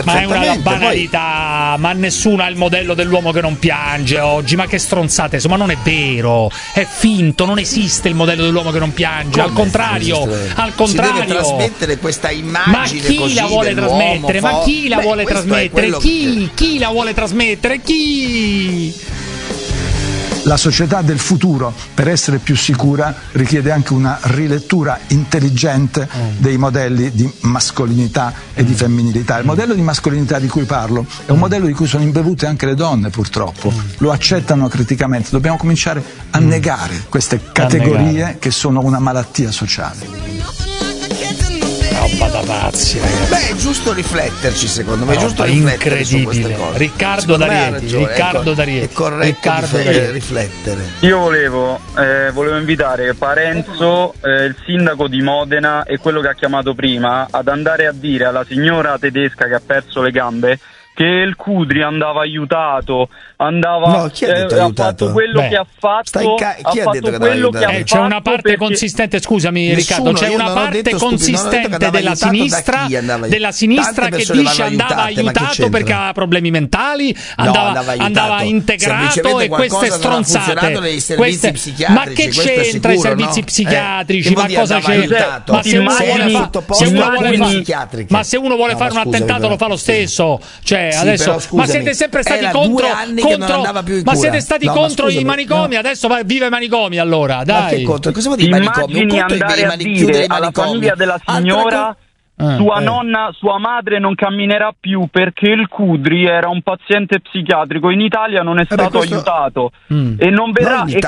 perfettamente. Ma è una banalità, ma nessuno ha il modello dell'uomo che non piange oggi, ma che stronzate, insomma non è vero, è finto, non esiste il modello dell'uomo che non piange, al contrario, si deve trasmettere questa immagine, ma chi la vuole trasmettere? Ma chi la vuole trasmettere? Chi la vuole trasmettere? Chi? La società del futuro, per essere più sicura, richiede anche una rilettura intelligente dei modelli di mascolinità e di femminilità. Il modello di mascolinità di cui parlo è un modello di cui sono imbevute anche le donne, purtroppo. Lo accettano criticamente. Dobbiamo cominciare a negare queste categorie che sono una malattia sociale. Roba da pazzi, ragazzi. Beh, è giusto rifletterci, secondo me, è giusto riflettere su queste cose. Riccardo D'Arieti, è corretto riflettere. Io volevo invitare Parenzo, il sindaco di Modena e quello che ha chiamato prima, ad andare a dire alla signora tedesca che ha perso le gambe che il Cudri andava aiutato, ha fatto quello che ha fatto, c'è una parte consistente, scusami Riccardo, c'è una parte consistente della sinistra che dice andava aiutato perché aveva problemi mentali, andava integrato, e queste stronzate, ma che c'entra i servizi psichiatrici? Ma cosa c'entra? Ma se uno vuole fare un attentato lo fa lo stesso, cioè adesso, scusami, ma siete sempre stati contro ma siete stati contro i manicomi, adesso vive i manicomi, allora dai. Ma che contro? Cosa vuol dire manicomi? Immagini andare a dire alla famiglia della signora sua madre non camminerà più perché il Cudri era un paziente psichiatrico, in Italia non è stato aiutato e non verrà. E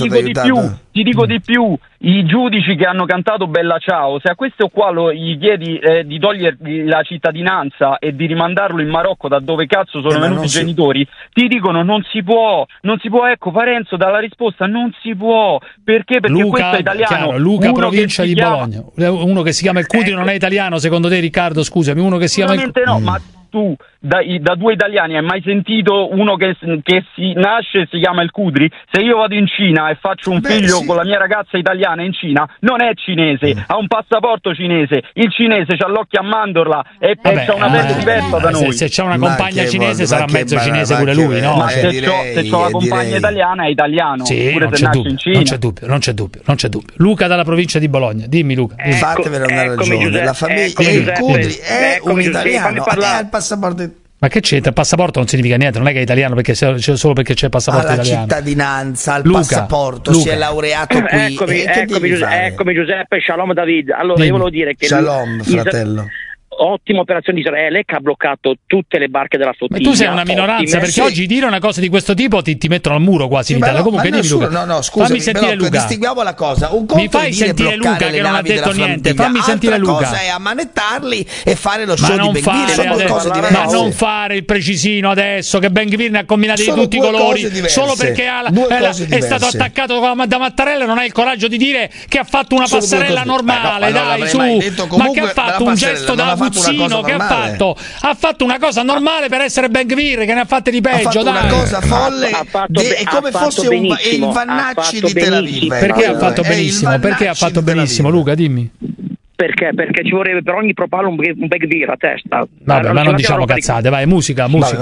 ti dico di più, i giudici che hanno cantato Bella Ciao, se a questo qua gli chiedi di togliergli la cittadinanza e di rimandarlo in Marocco, da dove cazzo sono venuti i genitori, ti dicono non si può, ecco, Parenzo dà la risposta, non si può, perché Luca, questo è italiano. Chiaro, Luca, provincia di Bologna, uno che si chiama il Cudri non è italiano secondo te, Riccardo? Scusami, uno che si chiama no, ma tu da due italiani hai mai sentito uno che si nasce e si chiama il Cudri? Se io vado in Cina e faccio un figlio con la mia ragazza italiana in Cina, non è cinese, ha un passaporto cinese, il cinese c'ha l'occhio a mandorla e c'ha una pelle diversa da noi. Se c'è una compagna cinese sarà mezzo cinese pure lui, no? Ma se c'ho la compagna italiana è italiano, sì, pure se nasce in Cina. Non c'è dubbio. Luca dalla provincia di Bologna, dimmi Luca. Fatevene una ragione, la famiglia, il Cudri è un italiano, ha il passaporto. Ma che c'entra? Il passaporto non significa niente, non è che è italiano solo perché c'è il passaporto italiano. Ha la cittadinanza, ha il passaporto, si è laureato qui. Eccomi Giuseppe, Shalom David. Allora io volevo dire che Shalom, fratello. Ottima operazione di Israele che ha bloccato tutte le barche della flottiglia. Ma tu sei una minoranza, perché oggi dire una cosa di questo tipo ti mettono al muro quasi in Italia. Comunque dimmi Luca. Scusami, fammi sentire Luca. Distinguiamo la cosa. Un conto mi fai sentire Luca che non ha detto niente. Fammi sentire Luca. Altra cosa è ammanettarli e fare lo show di Ben-Gvir. Ma non fare il precisino adesso che Ben-Gvir ne ha combinati di tutti i colori solo perché è stato attaccato da Mattarella, non ha il coraggio di dire che ha fatto una passerella normale, dai, su. Ma che ha fatto un gesto da aguzzino, che ha fatto una cosa normale per essere Ben-Gvir, che ne ha fatte di peggio, ha fatto una cosa folle, è come fosse il Vannacci di Tel Aviv. Perché ha fatto benissimo? Perché ha fatto benissimo, Luca, dimmi. Perché ci vorrebbe per ogni propalo un Ben-Gvir a testa. Vabbè, ma non diciamo cazzate, vai, musica.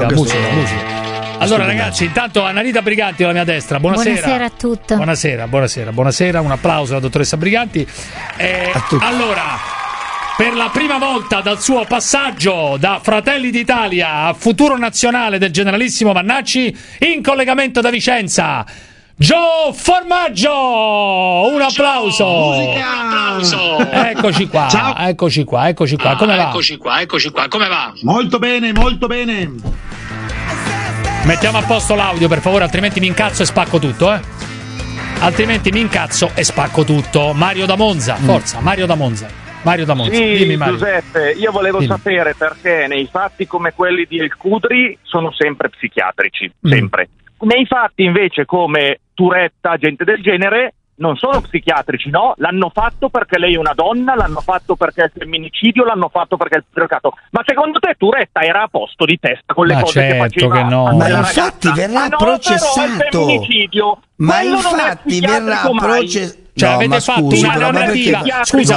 Allora ragazzi, intanto Annalita Briganti alla mia destra, buonasera a tutti. Buonasera, un applauso alla dottoressa Briganti. Allora, per la prima volta dal suo passaggio da Fratelli d'Italia a Futuro Nazionale del generalissimo Vannacci, in collegamento da Vicenza, Gio Formaggio! Un applauso! Eccoci qua. Come va? Eccoci qua. Come va? Molto bene. Mettiamo a posto l'audio, per favore, altrimenti mi incazzo e spacco tutto, Mario da Monza, forza, Mario da Monza. Sì, dimmi Mario. Giuseppe, io volevo sapere perché nei fatti come quelli di El Cudri sono sempre psichiatrici, sempre. Nei fatti invece come Turetta, gente del genere, non sono psichiatrici, no? L'hanno fatto perché lei è una donna, l'hanno fatto perché è il femminicidio, l'hanno fatto perché è il patriarcato. Ma secondo te Turetta era a posto di testa con le cose che faceva? Che no. Ma infatti verrà processato. Però il femminicidio Ma infatti verrà processato. Cioè, no, avete fatto una narrativa. Scusa,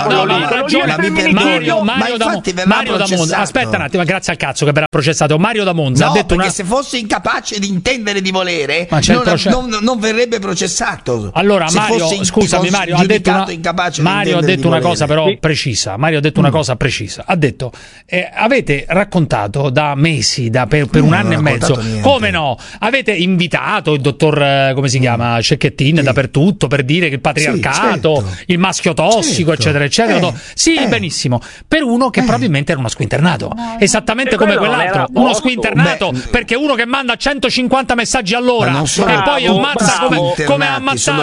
Mario da Monza. Aspetta un attimo, grazie al cazzo che verrà processato. Mario da Monza ha detto perché se fosse incapace di intendere di volere, non verrebbe processato. Allora, Mario, scusami, Mario ha detto una cosa però precisa. Mario ha detto una cosa precisa. Ha detto: avete raccontato da mesi, per un anno e mezzo, come no? Avete invitato il dottor, come si chiama, Cecchettin dappertutto per dire che il patriarcato, il maschio tossico, eccetera, eccetera. Sì, benissimo. Per uno che probabilmente era uno squinternato, esattamente come quell'altro, uno squinternato, perché uno che manda 150 messaggi all'ora e poi ammazza come ha ammazzato,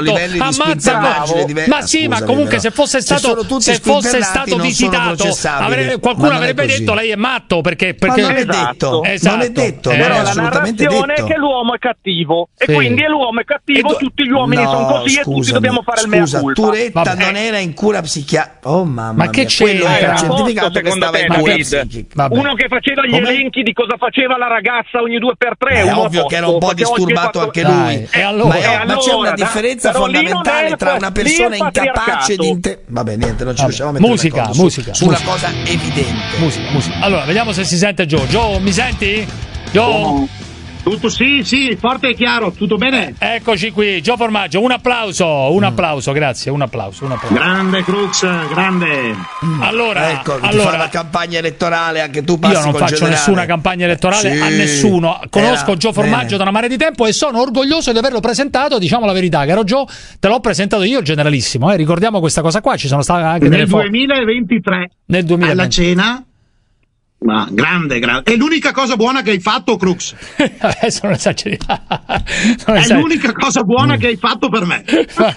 ma sì, ma comunque se fosse stato visitato, qualcuno avrebbe detto lei è matto, perché non è detto, non è detto, non è assolutamente detto. È che l'uomo è cattivo e quindi l'uomo è cattivo, tutti gli uomini sono così e tutti dobbiamo fare il mea culpa. Turetta non era in cura psichiatrica. Oh mamma che c'era? Era certificato che stava in cura psichiatrica. Uno che faceva gli elenchi di cosa faceva la ragazza ogni 2x3. È ovvio che era un po' disturbato anche lui. Ma c'è una differenza fondamentale tra una persona incapace di vabbè, niente, non ci riusciamo a mettere musica su una cosa evidente. Musica. Allora, vediamo se si sente Joe. Joe, mi senti? Joe? Tutto sì, forte e chiaro, tutto bene? Eccoci qui, Gio Formaggio, un applauso, grazie, un applauso. Grande Cruz, grande. Allora, ti fa la campagna elettorale, anche tu passi. Io non faccio nessuna campagna elettorale a nessuno. Conosco Gio Formaggio da una marea di tempo e sono orgoglioso di averlo presentato, diciamo la verità, caro Gio, te l'ho presentato io il Generalissimo, ricordiamo questa cosa qua, ci sono state anche nel 2023. Nel 2023. Alla cena. Ma grande. È l'unica cosa buona che hai fatto, Crux. Adesso non esageri. È l'unica cosa buona che hai fatto per me.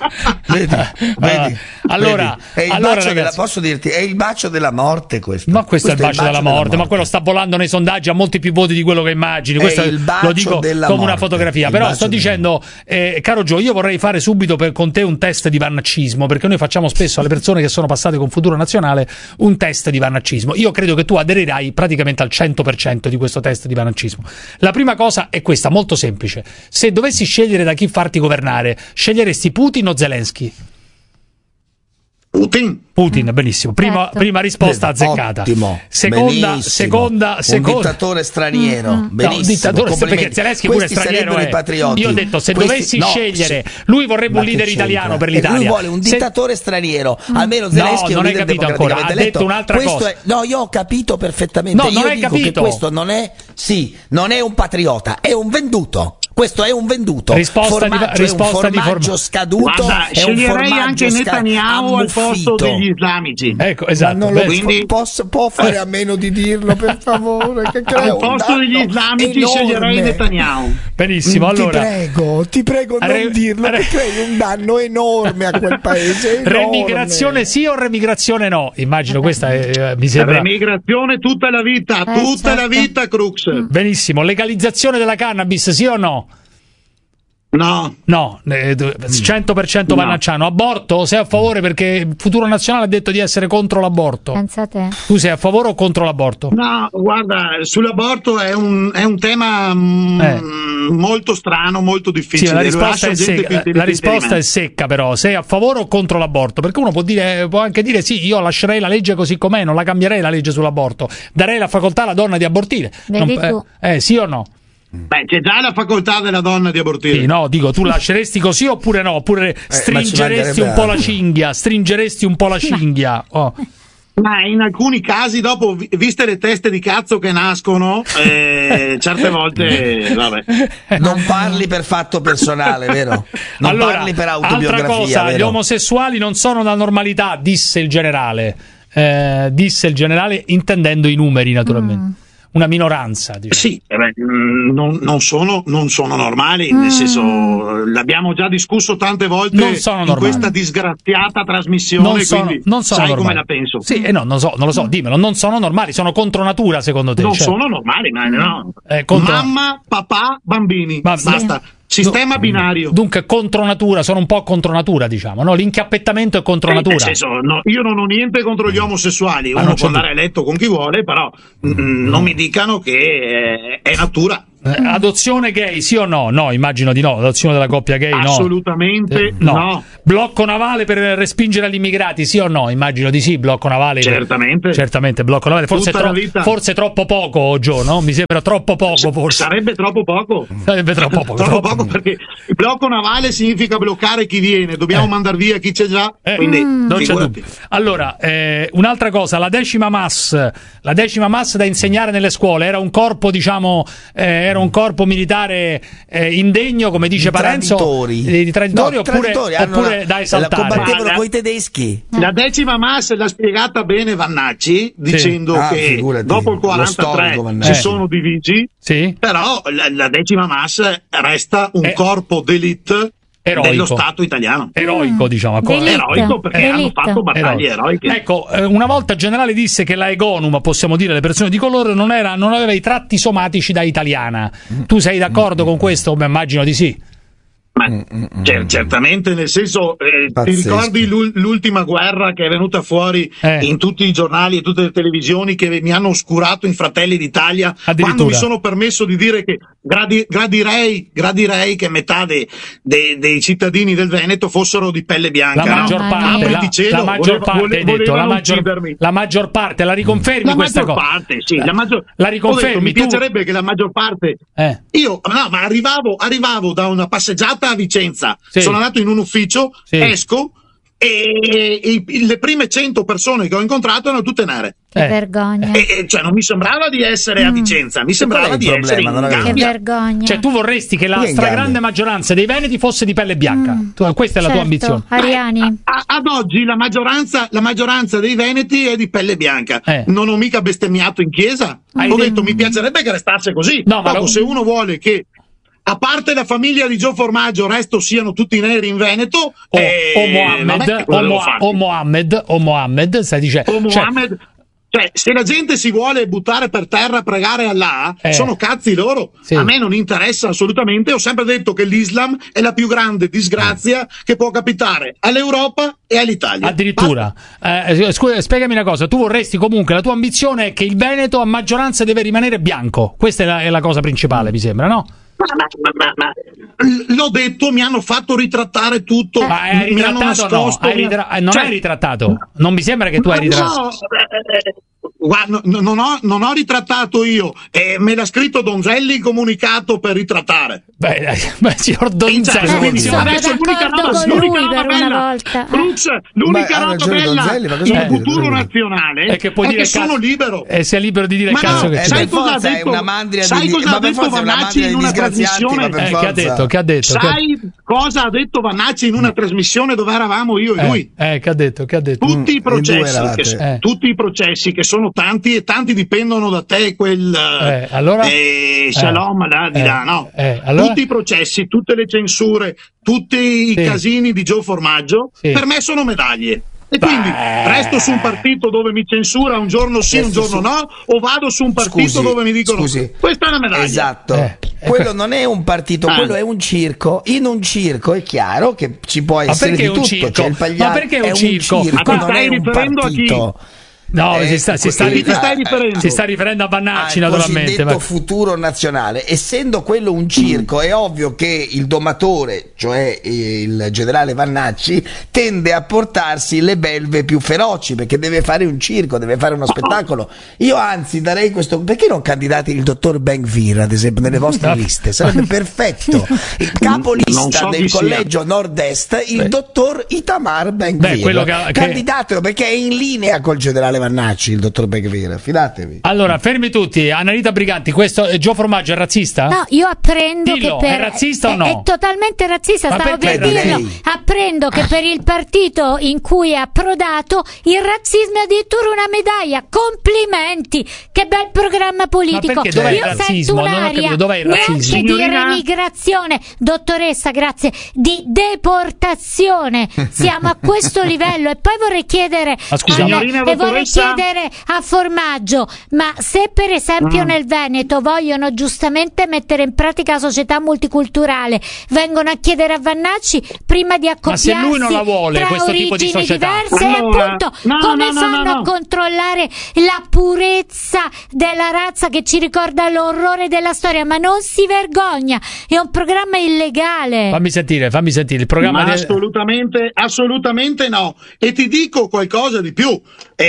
Vedi. Allora, posso dirti, è il bacio della morte questo. Ma questo è il bacio della morte, ma quello sta volando nei sondaggi, ha molti più voti di quello che immagini. Questo lo dico come una fotografia. Però sto dicendo, caro Gio, io vorrei fare subito con te un test di vannaccismo, perché noi facciamo spesso alle persone che sono passate con Futuro Nazionale un test di vannaccismo. Io credo che tu aderirai praticamente al 100% di questo test di vannaccismo. La prima cosa è questa, molto semplice. Se dovessi scegliere da chi farti governare, sceglieresti Putin o Zelensky? Putin, benissimo. Prima risposta azzeccata. Ottimo. Seconda. Un dittatore straniero. Benissimo. Perché Zelensky pure è straniero. Io ho detto, se dovessi scegliere, lui vorrebbe un leader italiano per l'Italia. Lui vuole un dittatore straniero. Almeno Zelensky non hai capito ancora. Ha detto un'altra cosa. No, io ho capito perfettamente. No, non hai capito. Questo non è un patriota, è un venduto. Questo è un venduto. Risposta di formaggio scaduto. Guarda, sceglierei anche Netanyahu al posto degli islamici. Ecco, esatto. Quindi può fare a meno di dirlo, per favore. Che al posto degli islamici sceglierei Netanyahu. Benissimo, allora. Ti prego non dirlo, perché crei un danno enorme a quel paese. Remigrazione sì o remigrazione no? Immagino questa mi sembra. Remigrazione tutta la vita, la vita, Crux. Benissimo, legalizzazione della cannabis sì o no? No, 100% Vannacciano. Aborto? Sei a favore? Perché Futuro Nazionale ha detto di essere contro l'aborto. Pensate. Tu sei a favore o contro l'aborto? No, guarda, sull'aborto è un tema molto strano, molto difficile. Sì, la risposta è secca, però. Sei a favore o contro l'aborto? Perché uno può anche dire sì, io lascerei la legge così com'è, non la cambierei la legge sull'aborto, darei la facoltà alla donna di abortire. Sì o no? Beh, c'è già la facoltà della donna di abortire. Sì, no, dico, tu lasceresti così oppure no? Oppure stringeresti un po' la cinghia? Ma in alcuni casi, dopo, viste le teste di cazzo che nascono, certe volte, vabbè. Non parli per fatto personale, vero? Non parli per autobiografia, altra cosa, vero? Gli omosessuali non sono la normalità, disse il generale, intendendo i numeri, naturalmente. Una minoranza, diciamo. Sì, non sono normali, nel senso, l'abbiamo già discusso tante volte in questa disgraziata trasmissione, non sono sai normali. Come la penso. Sì, non lo so, dimmelo, non sono normali, sono contro natura secondo te? Non sono normali, ma no. Mamma, papà, bambini, basta. Sistema binario. Dunque contro natura, sono un po' contro natura, diciamo, no? L'incappettamento è contro natura. Nel senso, io non ho niente contro gli omosessuali, uno può andare a letto con chi vuole, però non mi dicano che è natura. Adozione gay, sì o no? No, immagino di no. Adozione della coppia gay, no. Assolutamente no. Blocco navale per respingere gli immigrati, sì o no? Immagino di sì. Blocco navale. Certamente, blocco navale. Forse troppo poco, Gio, no? Mi sembra troppo poco, forse. Sarebbe troppo poco. Troppo poco perché il blocco navale significa bloccare chi viene. Dobbiamo mandar via chi c'è già. Quindi non c'è dubbio. Allora, un'altra cosa, la decima MAS da insegnare nelle scuole era un corpo, diciamo, era un corpo militare indegno, come dice Parenzo, di traditori, oppure da esaltare. La combattevano coi tedeschi. La decima MAS l'ha spiegata bene Vannacci, dicendo che dopo il 43 si sono divisi, però la decima MAS resta un corpo d'élite dello Stato italiano. Eroico, diciamo. Eroico perché hanno fatto battaglie eroiche. Ecco, una volta il generale disse che la Egonum, possiamo dire, le persone di colore, non aveva i tratti somatici da italiana. Tu sei d'accordo con questo? Beh, immagino di sì. Ma certamente, nel senso, ti ricordi l'ultima guerra che è venuta fuori in tutti i giornali e tutte le televisioni, che mi hanno oscurato in Fratelli d'Italia, quando mi sono permesso di dire che gradirei che metà dei cittadini del Veneto fossero di pelle bianca. La maggior parte, la riconfermi questa cosa? La riconfermi? Mi piacerebbe che la maggior parte. Ma arrivavo da una passeggiata a Vicenza, sono andato in un ufficio, esco e le prime 100 persone che ho incontrato erano tutte nere. Che vergogna. Cioè non mi sembrava di essere a Vicenza, mi sembrava di essere in Gambia. Che vergogna. Cioè tu vorresti che la stragrande maggioranza dei veneti fosse di pelle bianca. Questa è la tua ambizione. Ariani. Ad oggi la maggioranza dei veneti è di pelle bianca. Non ho mica bestemmiato in chiesa. Ho detto mi piacerebbe che restasse così. Se uno vuole che, a parte la famiglia di Gio Formaggio, il resto siano tutti neri in Veneto, o Mohammed, stai dicendo. Cioè, se la gente si vuole buttare per terra a pregare Allah, sono cazzi loro. A me non interessa assolutamente. Ho sempre detto che l'Islam è la più grande disgrazia che può capitare all'Europa e all'Italia. Addirittura. Scusa, spiegami una cosa. Tu vorresti comunque, la tua ambizione è che il Veneto a maggioranza deve rimanere bianco. Questa è la cosa principale, mi sembra, no? Ma l'ho detto, mi hanno fatto ritrattare tutto, mi hanno nascosto. Non hai ritrattato? Non mi sembra che tu hai ritrattato. Non ho ritrattato io, me l'ha scritto Donzelli comunicato per ritrattare. Signor Donzelli, adesso l'unica nota bella in Futuro Nazionale è che sono libero. E sei libero di dire il cazzo che c'è. Sai cosa ha detto Vannacci in una trasmissione? Che ha detto? Sai cosa ha detto Vannacci in una trasmissione dove eravamo io e lui? Che ha detto? Tutti i processi che sono tanti e tanti dipendono da te, Shalom di là, no? Allora? Tutti i processi, tutte le censure, tutti i casini di Gio Formaggio, per me sono medaglie. E quindi resto su un partito dove mi censura un giorno sì, un giorno no, o vado su un partito dove mi dicono questa è una medaglia. Esatto. Quello non è un partito, quello è un circo. In un circo è chiaro che ci può essere di tutto. C'è il pagliaccio. Ma perché è un circo? Non è un partito. No, si sta riferendo a Vannacci, naturalmente. Cosiddetto Futuro Nazionale. Essendo quello un circo, è ovvio che il domatore, cioè il generale Vannacci, tende a portarsi le belve più feroci, perché deve fare un circo, deve fare uno spettacolo. Io anzi darei questo. Perché non candidate il dottor Ben-Gvir, ad esempio, nelle vostre liste? Sarebbe perfetto. Il capolista del collegio Nord-Est, il dottor Itamar Ben-Gvir. Candidatelo, perché è in linea col generale Vannacci, il dottor Ben-Gvir, fidatevi. Allora, fermi tutti. Annalita Briganti, questo Gio Formaggio è razzista? No, io apprendo che è razzista o no? È totalmente razzista, stavo per dirlo. Apprendo che per il partito in cui è approdato il razzismo è addirittura una medaglia. Complimenti, che bel programma politico. Ma perché dov'è il razzismo? Non ho capito, dov'è il razzismo? Neanche di remigrazione, dottoressa, grazie, di deportazione. Siamo a questo livello. E poi vorrei chiedere signorina dottoressa, chiedere a Formaggio, ma se per esempio nel Veneto vogliono giustamente mettere in pratica la società multiculturale, vengono a chiedere a Vannacci prima di accoppiarsi, ma se lui non la vuole, tra questo tipo di società, diverse, appunto, come fanno a controllare la purezza della razza che ci ricorda l'orrore della storia? Ma non si vergogna, è un programma illegale. Fammi sentire il programma. Assolutamente no. E ti dico qualcosa di più.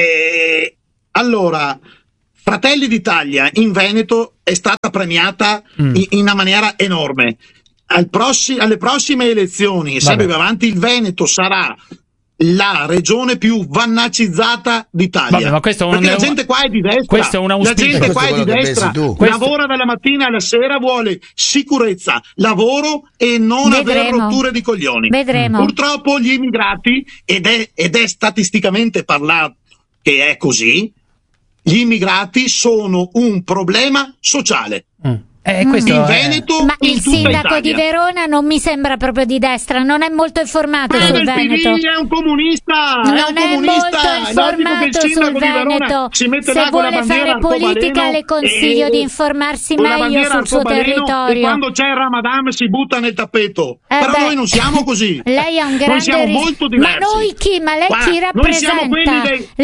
Allora, Fratelli d'Italia in Veneto è stata premiata in una maniera enorme. Alle prossime elezioni, sempre più avanti, il Veneto sarà la regione più vannaccizzata d'Italia. Vabbè, ma questo perché la gente qua è di destra. Questo è un auspicio. La gente qua è di destra. Lavora dalla mattina alla sera, vuole sicurezza, lavoro e non avere rotture di coglioni. Vedremo. Purtroppo gli immigrati, ed è statisticamente parlato che è così, gli immigrati sono un problema sociale. In Veneto, ma in il tutta sindaco Italia. di Verona non mi sembra proprio di destra, non è molto informato sul Veneto. È un comunista, non è molto informato sul Veneto. Si mette se vuole fare politica le consiglio di informarsi meglio sul suo territorio. E quando c'è il Ramadan si butta nel tappeto. Però noi non siamo così. Lei ha un grande noi siamo molto diversi. Ma noi chi? Ma lei chi rappresenta?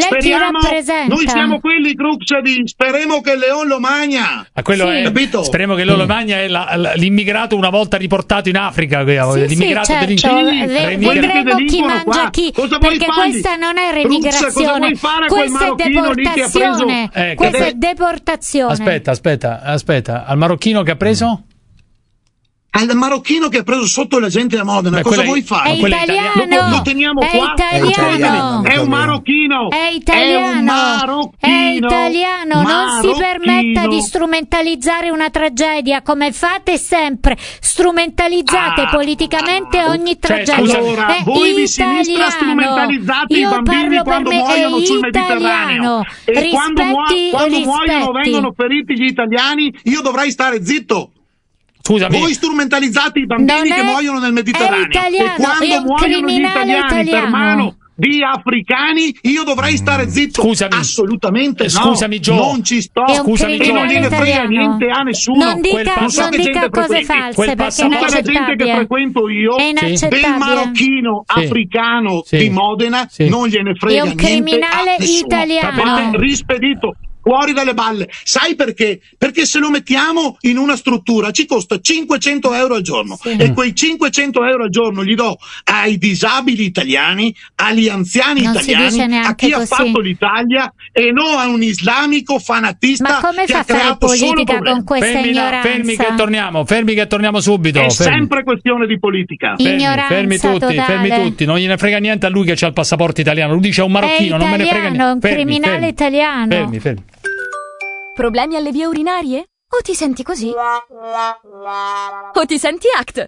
Noi siamo quelli crux di speriamo che il Leon lo magna. Ma quello è, capito? Speriamo che lo magna è l'immigrato una volta riportato in Africa, l'immigrato vedremo chi mangia chi, perché questa non è remigrazione, questa è deportazione. Questa è deportazione. Aspetta, al marocchino che ha preso? Al marocchino che ha preso sotto la gente a Modena, cosa vuoi fare? È italiano, lo teniamo qua. È un marocchino. È italiano. Non si permetta di strumentalizzare una tragedia come fate sempre. Strumentalizzate politicamente ogni tragedia. Allora, voi di sinistra strumentalizzate i bambini quando muoiono sul Mediterraneo. E quando muoiono vengono feriti gli italiani, io dovrei stare zitto. Scusami. Voi strumentalizzate i bambini che muoiono nel Mediterraneo e quando muoiono gli italiani per mano di africani io dovrei stare zitto. Scusami. Assolutamente no. Scusami Gio. Non ci sto. Scusami Gio. E non gliene frega niente a nessuno. Non dica cose false perché è tutta la gente che frequento io del marocchino africano di Modena non gliene frega niente. È un criminale italiano. Rispedito. Fuori dalle balle. Sai perché? Perché se lo mettiamo in una struttura ci costa 500 euro al giorno e quei 500 euro al giorno li do ai disabili italiani, agli anziani italiani, a chi ha fatto l'Italia e non a un islamico fanatista che ha creato solo problemi. Con questa ignoranza. Fermi che torniamo subito. È sempre questione di politica. Fermi tutti, non gliene frega niente a lui che c'ha il passaporto italiano. Lui dice è un marocchino, non me ne frega niente. È un criminale italiano. Fermi. Problemi alle vie urinarie? O ti senti così? O ti senti ACT?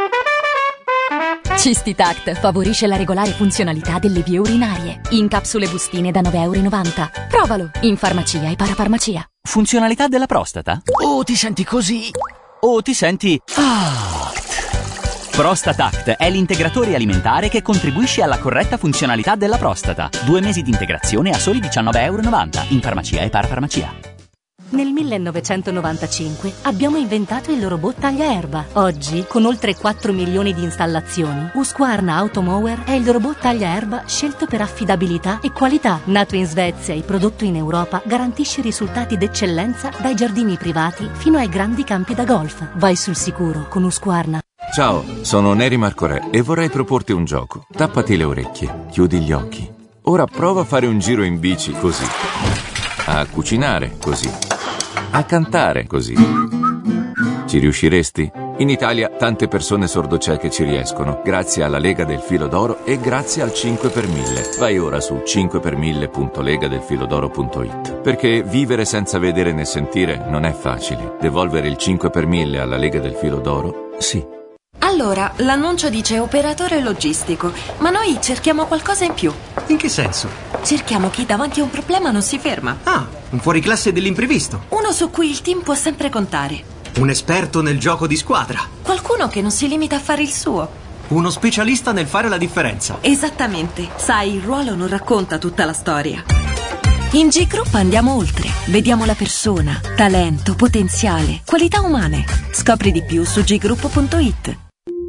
Cistitact favorisce la regolare funzionalità delle vie urinarie. In capsule bustine da €9,90. Provalo in farmacia e parafarmacia. Funzionalità della prostata? O ti senti così? O ti senti ACT? ProstataCT è l'integratore alimentare che contribuisce alla corretta funzionalità della prostata. 2 mesi di integrazione a soli €19,90 in farmacia e parafarmacia. Nel 1995 abbiamo inventato il robot tagliaerba. Oggi, con oltre 4 milioni di installazioni, Husqvarna Automower è il robot tagliaerba scelto per affidabilità e qualità. Nato in Svezia e prodotto in Europa, garantisce risultati d'eccellenza dai giardini privati fino ai grandi campi da golf. Vai sul sicuro con Husqvarna. Ciao, sono Neri Marcorè e vorrei proporti un gioco. Tappati le orecchie, chiudi gli occhi. Ora prova a fare un giro in bici così. A cucinare così. A cantare così. Ci riusciresti? In Italia tante persone sordocieche ci riescono, grazie alla Lega del Filo d'Oro e grazie al 5 per 1000. Vai ora su 5per1000.legadelfilodoro.it. Perché vivere senza vedere né sentire non è facile. Devolvere il 5 per 1000 alla Lega del Filo d'Oro, sì. Allora, l'annuncio dice operatore logistico, ma noi cerchiamo qualcosa in più. In che senso? Cerchiamo chi davanti a un problema non si ferma. Ah, un fuoriclasse dell'imprevisto. Uno su cui il team può sempre contare. Un esperto nel gioco di squadra. Qualcuno che non si limita a fare il suo. Uno specialista nel fare la differenza. Esattamente. Sai, il ruolo non racconta tutta la storia. In G Group andiamo oltre. Vediamo la persona, talento, potenziale, qualità umane. Scopri di più su ggruppo.it.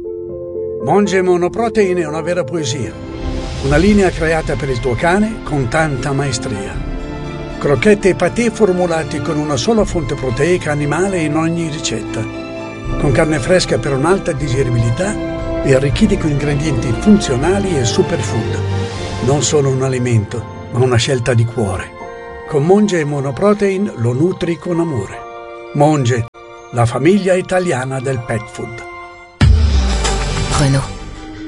Monge Monoprotein è una vera poesia. Una linea creata per il tuo cane con tanta maestria. Crocchette e patè formulati con una sola fonte proteica animale in ogni ricetta. Con carne fresca per un'alta digeribilità e arricchiti con ingredienti funzionali e superfood. Non solo un alimento, ma una scelta di cuore. Con Monge Monoprotein lo nutri con amore. Monge, la famiglia italiana del pet food. Renault.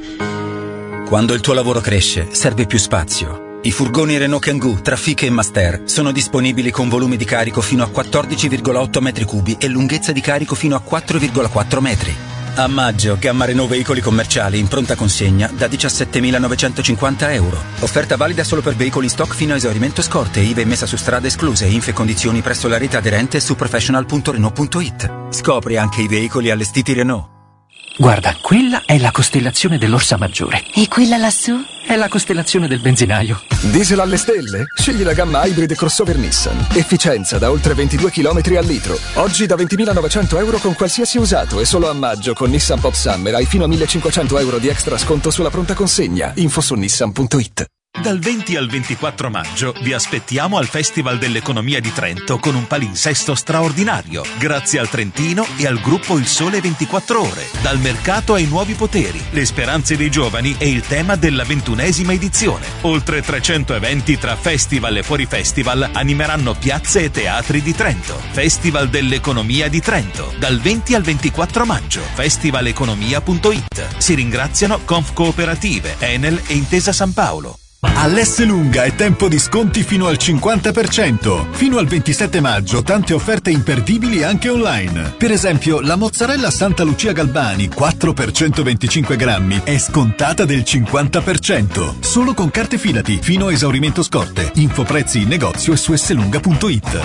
Quando il tuo lavoro cresce, serve più spazio. I furgoni Renault Kangoo, Trafic e Master sono disponibili con volumi di carico fino a 14,8 metri cubi e lunghezza di carico fino a 4,4 metri. A maggio, gamma Renault veicoli commerciali in pronta consegna da 17.950 euro. Offerta valida solo per veicoli in stock fino a esaurimento scorte, IVA e messa su strada escluse, info e condizioni presso la rete aderente su professional.renault.it. Scopri anche i veicoli allestiti Renault. Guarda, quella è la costellazione dell'Orsa Maggiore. E quella lassù? È la costellazione del benzinaio. Diesel alle stelle? Scegli la gamma Hybrid crossover Nissan. Efficienza da oltre 22 km al litro. Oggi da 20.900 euro con qualsiasi usato e solo a maggio con Nissan Pop Summer hai fino a 1.500 euro di extra sconto sulla pronta consegna. Info su nissan.it. Dal 20 al 24 maggio vi aspettiamo al Festival dell'Economia di Trento con un palinsesto straordinario, grazie al Trentino e al gruppo Il Sole 24 Ore. Dal mercato ai nuovi poteri, le speranze dei giovani e il tema della 21ª edizione. Oltre 300 eventi tra festival e fuori festival animeranno piazze e teatri di Trento. Festival dell'Economia di Trento, dal 20 al 24 maggio. Festivaleconomia.it. Si ringraziano Conf Cooperative, Enel e Intesa San Paolo. All'Esselunga è tempo di sconti fino al 50%. Fino al 27 maggio tante offerte imperdibili anche online. Per esempio, la mozzarella Santa Lucia Galbani 4 per 125 grammi è scontata del 50%. Solo con carte Fidati fino a esaurimento scorte. Info prezzi in negozio e su esselunga.it.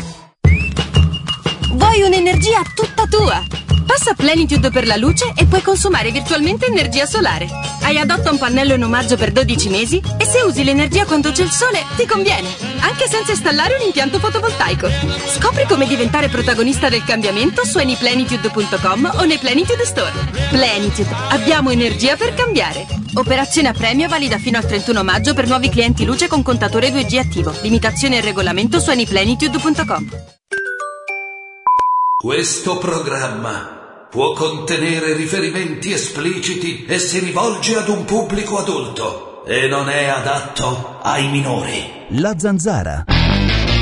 Vuoi un'energia tutta tua? Passa Plenitude per la luce e puoi consumare virtualmente energia solare. Hai Adotta un pannello in omaggio per 12 mesi e se usi l'energia quando c'è il sole ti conviene, anche senza installare un impianto fotovoltaico. Scopri come diventare protagonista del cambiamento su anyplenitude.com o nei Plenitude Store. Plenitude, abbiamo energia per cambiare. Operazione a premio valida fino al 31 maggio per nuovi clienti luce con contatore 2G attivo. Limitazione e regolamento su anyplenitude.com. Questo programma può contenere riferimenti espliciti e si rivolge ad un pubblico adulto e non è adatto ai minori. La Zanzara.